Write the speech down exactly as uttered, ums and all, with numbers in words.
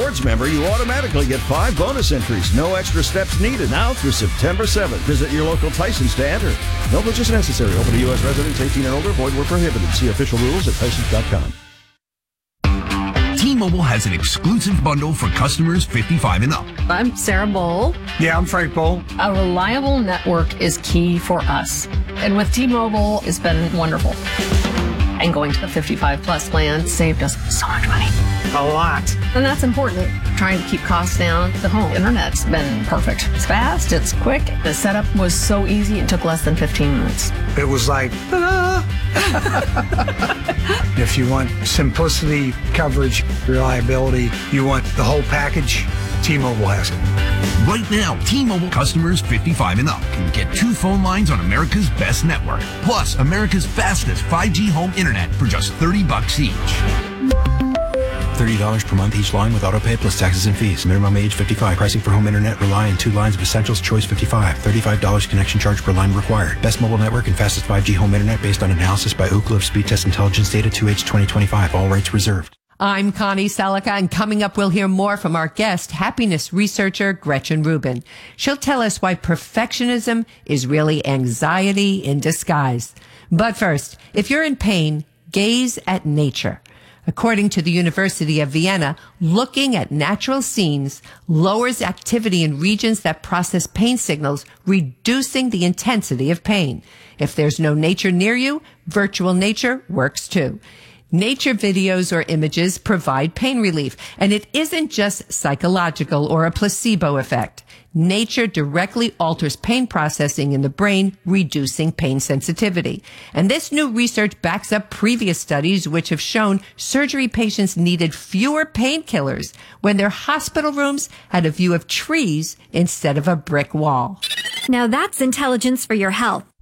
Rewards member, you automatically get five bonus entries. No extra steps needed now through September seventh. Visit your local Tyson's to enter. No purchase necessary. Open to U S residents eighteen and older. Void where prohibited. See official rules at Tysons dot com. T-Mobile has an exclusive bundle for customers fifty-five and up. I'm Sarah Bowl. Yeah, I'm Frank Bowl. A reliable network is key for us. And with T-Mobile, it's been wonderful. And going to the fifty-five plus plan saved us so much money. A lot. And that's important. Trying to keep costs down. The home internet's been perfect. It's fast, it's quick. The setup was so easy, it took less than fifteen minutes. It was like, ta-da! If you want simplicity, coverage, reliability, you want the whole package, T-Mobile has it. Right now, T-Mobile customers fifty-five and up can get two phone lines on America's best network, plus America's fastest five G home internet for just thirty bucks each. thirty dollars per month each line with autopay plus taxes and fees. Minimum age fifty-five. Pricing for home internet rely on two lines of essentials. Choice fifty-five. thirty-five dollars connection charge per line required. Best mobile network and fastest five G home internet based on analysis by Ookla of Speed Test Intelligence data two H twenty twenty-five. All rights reserved. I'm Connie Selica, and coming up, we'll hear more from our guest, happiness researcher Gretchen Rubin. She'll tell us why perfectionism is really anxiety in disguise. But first, if you're in pain, gaze at nature. According to the University of Vienna, looking at natural scenes lowers activity in regions that process pain signals, reducing the intensity of pain. If there's no nature near you, virtual nature works too. Nature videos or images provide pain relief, and it isn't just psychological or a placebo effect. Nature directly alters pain processing in the brain, reducing pain sensitivity. And this new research backs up previous studies which have shown surgery patients needed fewer painkillers when their hospital rooms had a view of trees instead of a brick wall. Now that's intelligence for your health.